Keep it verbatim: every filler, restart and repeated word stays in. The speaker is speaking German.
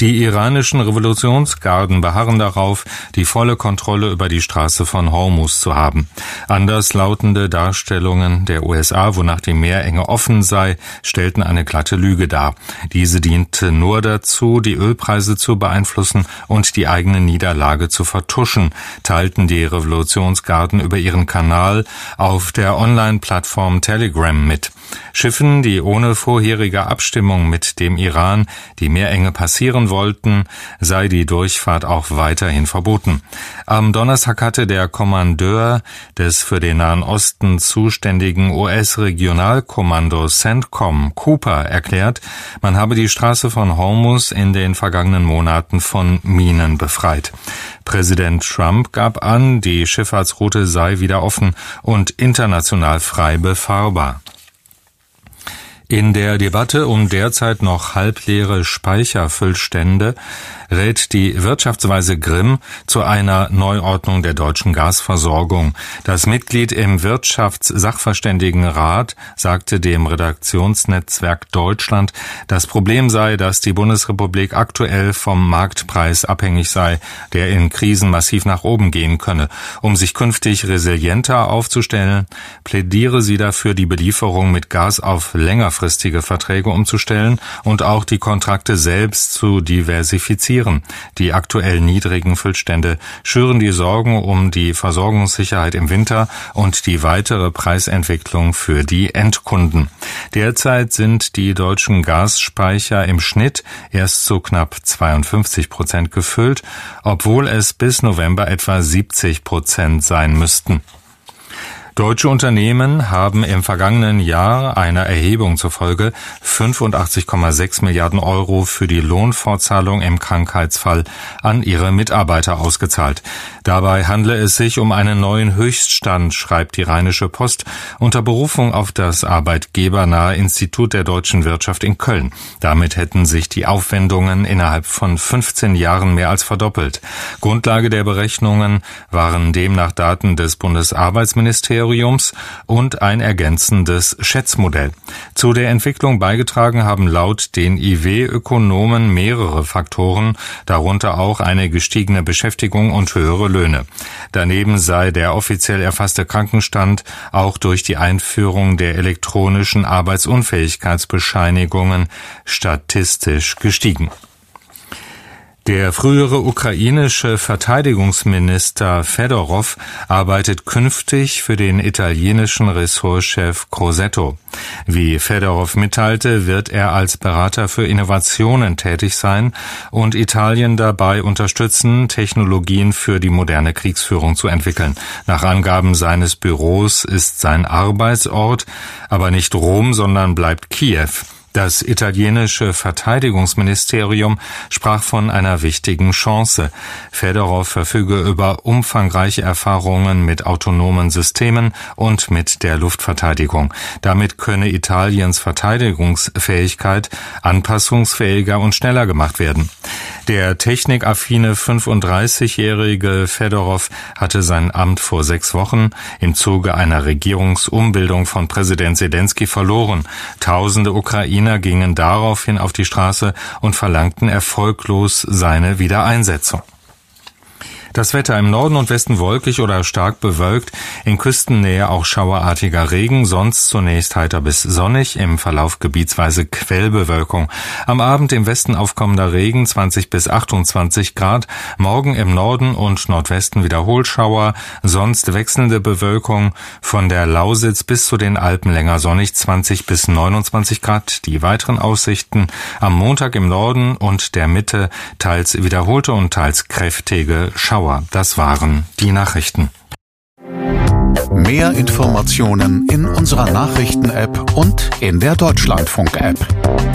Die iranischen Revolutionsgarden beharren darauf, die volle Kontrolle über die Straße von Hormuz zu haben. Anderslautende Darstellungen der U S A, wonach die Meerenge offen sei, stellten eine glatte Lüge dar. Diese diente nur dazu, die Ölpreise zu beeinflussen und die eigene Niederlage zu vertuschen, teilten die Revolutionsgarden über ihren Kanal auf der Online-Plattform Telegram mit. Schiffen, die ohne vorherige Abstimmung mit dem Iran die Meerenge passieren wollten, sei die Durchfahrt auch weiterhin verboten. Am Donnerstag hatte der Kommandeur des für den Nahen Osten zuständigen U S-Regionalkommandos CENTCOM, Cooper, erklärt, man habe die Straße von Hormuz in den vergangenen Monaten von Minen befreit. Präsident Trump gab an, die Schifffahrtsroute sei wieder offen und international frei befahrbar. In der Debatte um derzeit noch halbleere Speicherfüllstände rät die Wirtschaftsweise Grimm zu einer Neuordnung der deutschen Gasversorgung. Das Mitglied im Wirtschaftssachverständigenrat sagte dem Redaktionsnetzwerk Deutschland, das Problem sei, dass die Bundesrepublik aktuell vom Marktpreis abhängig sei, der in Krisen massiv nach oben gehen könne. Um sich künftig resilienter aufzustellen, plädiere sie dafür, die Belieferung mit Gas auf längerfristige Verträge umzustellen und auch die Kontrakte selbst zu diversifizieren. Die aktuell niedrigen Füllstände schüren die Sorgen um die Versorgungssicherheit im Winter und die weitere Preisentwicklung für die Endkunden. Derzeit sind die deutschen Gasspeicher im Schnitt erst zu knapp zweiundfünfzig Prozent gefüllt, obwohl es bis November etwa siebzig Prozent sein müssten. Deutsche Unternehmen haben im vergangenen Jahr einer Erhebung zufolge fünfundachtzig Komma sechs Milliarden Euro für die Lohnfortzahlung im Krankheitsfall an ihre Mitarbeiter ausgezahlt. Dabei handle es sich um einen neuen Höchststand, schreibt die Rheinische Post unter Berufung auf das arbeitgebernahe Institut der deutschen Wirtschaft in Köln. Damit hätten sich die Aufwendungen innerhalb von fünfzehn Jahren mehr als verdoppelt. Grundlage der Berechnungen waren demnach Daten des Bundesarbeitsministeriums und ein ergänzendes Schätzmodell. Zu der Entwicklung beigetragen haben laut den I W-Ökonomen mehrere Faktoren, darunter auch eine gestiegene Beschäftigung und höhere Löhne. Daneben sei der offiziell erfasste Krankenstand auch durch die Einführung der elektronischen Arbeitsunfähigkeitsbescheinigungen statistisch gestiegen. Der frühere ukrainische Verteidigungsminister Fedorov arbeitet künftig für den italienischen Ressortchef Crosetto. Wie Fedorov mitteilte, wird er als Berater für Innovationen tätig sein und Italien dabei unterstützen, Technologien für die moderne Kriegsführung zu entwickeln. Nach Angaben seines Büros ist sein Arbeitsort aber nicht Rom, sondern bleibt Kiew. Das italienische Verteidigungsministerium sprach von einer wichtigen Chance. Fedorov verfüge über umfangreiche Erfahrungen mit autonomen Systemen und mit der Luftverteidigung. Damit könne Italiens Verteidigungsfähigkeit anpassungsfähiger und schneller gemacht werden. Der technikaffine fünfunddreißigjährige Fedorov hatte sein Amt vor sechs Wochen im Zuge einer Regierungsumbildung von Präsident Selenskyj verloren. Tausende Ukrainer gingen daraufhin auf die Straße und verlangten erfolglos seine Wiedereinsetzung. Das Wetter im Norden und Westen wolkig oder stark bewölkt, in Küstennähe auch schauerartiger Regen, sonst zunächst heiter bis sonnig, im Verlauf gebietsweise Quellbewölkung. Am Abend im Westen aufkommender Regen, zwanzig bis achtundzwanzig Grad, morgen im Norden und Nordwesten Wiederholschauer, sonst wechselnde Bewölkung, von der Lausitz bis zu den Alpen länger sonnig, zwanzig bis neunundzwanzig Grad. Die weiteren Aussichten am Montag im Norden und der Mitte teils wiederholte und teils kräftige Schauer. Das waren die Nachrichten. Mehr Informationen in unserer Nachrichten-App und in der Deutschlandfunk-App.